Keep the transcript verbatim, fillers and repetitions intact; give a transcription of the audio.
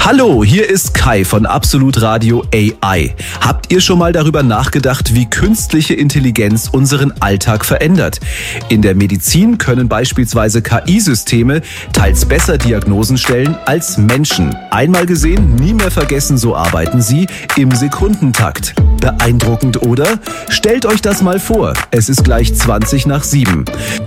Hallo, hier ist Kai von Absolut Radio A I. Habt ihr schon mal darüber nachgedacht, wie künstliche Intelligenz unseren Alltag verändert? In der Medizin können beispielsweise K I-Systeme teils besser Diagnosen stellen als Menschen. Einmal gesehen, nie mehr vergessen, so arbeiten sie im Sekundentakt. Beeindruckend, oder? Stellt euch das mal vor, es ist gleich zwanzig nach sieben.